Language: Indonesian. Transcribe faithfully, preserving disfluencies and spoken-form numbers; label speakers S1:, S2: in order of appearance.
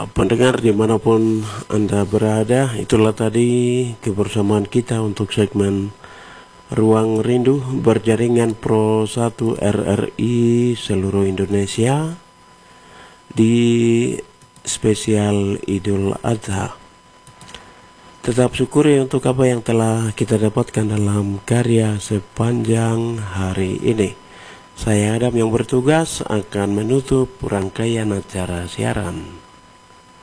S1: pendengar dimanapun Anda berada, itulah tadi kebersamaan kita untuk segmen Ruang Rindu berjaringan Pro satu R R I seluruh Indonesia di spesial Idul Adha. Tetap syukuri untuk apa yang telah kita dapatkan dalam karya sepanjang hari ini. Saya Adam yang bertugas akan menutup rangkaian acara siaran.